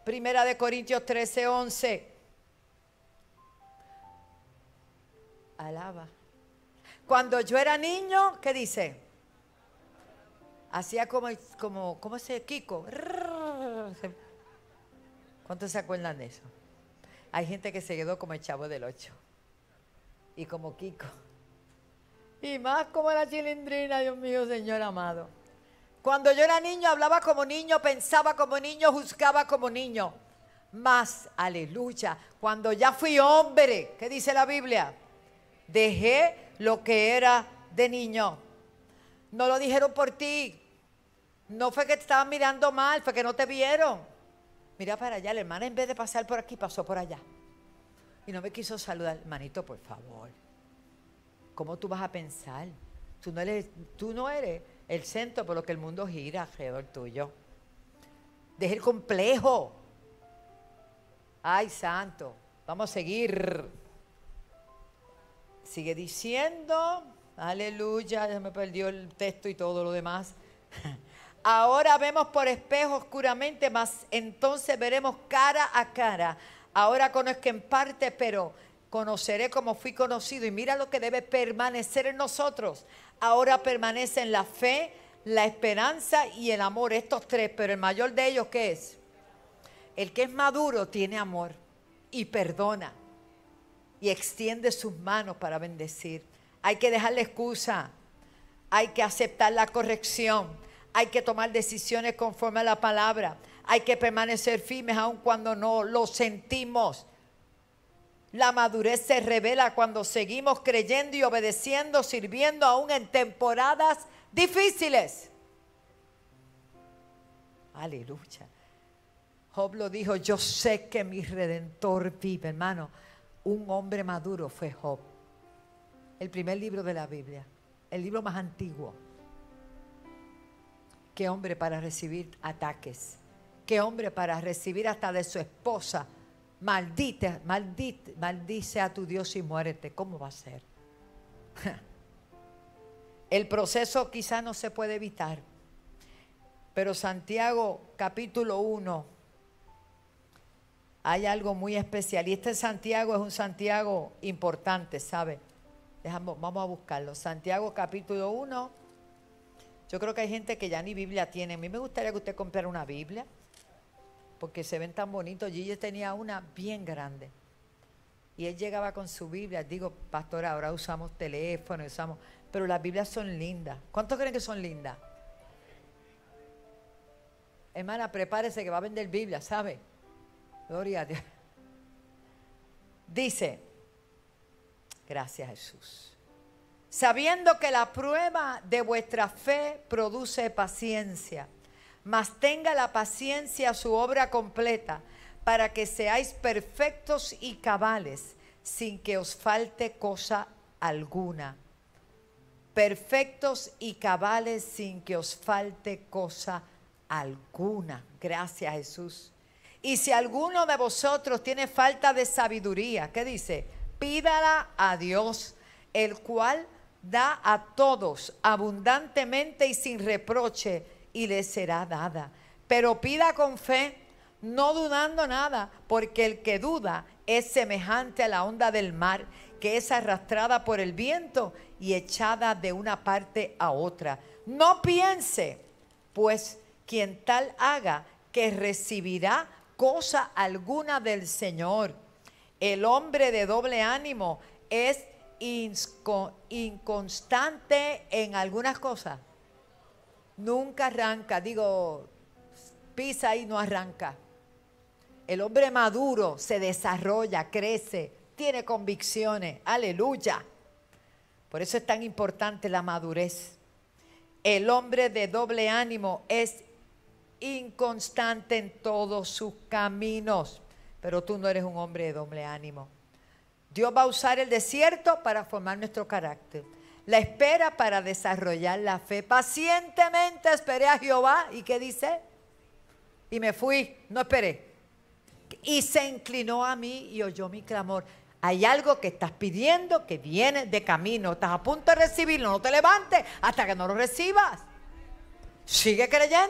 Primera de Corintios 13:11. Alaba. Cuando yo era niño, ¿qué dice? Hacía como ¿cómo se Kiko? ¿Cuántos se acuerdan de eso? Hay gente que se quedó como el Chavo del Ocho. Y como Kiko. Y más como la Chilindrina, Dios mío, Señor amado. Cuando yo era niño, hablaba como niño, pensaba como niño, juzgaba como niño. Mas, aleluya, cuando ya fui hombre, ¿qué dice la Biblia? Dejé lo que era de niño. No lo dijeron por ti. No fue que te estaban mirando mal, fue que no te vieron. Mira para allá, la hermana en vez de pasar por aquí, pasó por allá. Y no me quiso saludar. Hermanito, por favor. ¿Cómo tú vas a pensar? Tú no eres el centro por lo que el mundo gira alrededor tuyo. Deja el complejo. Ay, santo. Vamos a seguir. Sigue diciendo, aleluya, ya me perdió el texto y todo lo demás. Ahora vemos por espejo oscuramente, mas entonces veremos cara a cara. Ahora conozco en parte, pero conoceré como fui conocido. Y mira lo que debe permanecer en nosotros. Ahora permanecen la fe, la esperanza y el amor. Estos tres, pero el mayor de ellos, ¿qué es? El que es maduro tiene amor y perdona. Y extiende sus manos para bendecir. Hay que dejar la excusa. Hay que aceptar la corrección. Hay que tomar decisiones conforme a la palabra. Hay que permanecer firmes aun cuando no lo sentimos. La madurez se revela cuando seguimos creyendo y obedeciendo, sirviendo aún en temporadas difíciles. Aleluya. Job lo dijo, yo sé que mi Redentor vive, hermano. Un hombre maduro fue Job. El primer libro de la Biblia. El libro más antiguo. Qué hombre para recibir ataques. Qué hombre para recibir hasta de su esposa. Maldice a tu Dios y muérete. ¿Cómo va a ser? El proceso quizás no se puede evitar. Pero Santiago capítulo 1. Hay algo muy especial. Y este Santiago es un Santiago importante, ¿sabe? Vamos a buscarlo. Santiago capítulo 1. Yo creo que hay gente que ya ni Biblia tiene. A mí me gustaría que usted comprara una Biblia. Porque se ven tan bonitos. Gigi tenía una bien grande. Y él llegaba con su Biblia. Digo, pastor, ahora usamos teléfono, pero las Biblias son lindas. ¿Cuántos creen que son lindas? Hermana, prepárese que va a vender Biblia, ¿sabe? Gloria a Dios. Dice, gracias Jesús. Sabiendo que la prueba de vuestra fe produce paciencia, mas tenga la paciencia su obra completa, para que seáis perfectos y cabales, sin que os falte cosa alguna. Perfectos y cabales sin que os falte cosa alguna. Gracias Jesús. Y si alguno de vosotros tiene falta de sabiduría, ¿qué dice? Pídala a Dios, el cual da a todos abundantemente y sin reproche, y le será dada. Pero pida con fe, no dudando nada, porque el que duda es semejante a la onda del mar, que es arrastrada por el viento y echada de una parte a otra. No piense, pues, quien tal haga, que recibirá cosa alguna del Señor. El hombre de doble ánimo es inconstante en algunas cosas. Nunca arranca, pisa y no arranca. El hombre maduro se desarrolla, crece, tiene convicciones. Aleluya. Por eso es tan importante la madurez. El hombre de doble ánimo es inconstante en todos sus caminos. Pero tú no eres un hombre de doble ánimo. Dios va a usar el desierto para formar nuestro carácter. La espera para desarrollar la fe. Pacientemente esperé a Jehová. ¿Y qué dice? Y me fui, no esperé. Y se inclinó a mí y oyó mi clamor. Hay algo que estás pidiendo que viene de camino. Estás a punto de recibirlo. No te levantes hasta que no lo recibas. Sigue creyendo.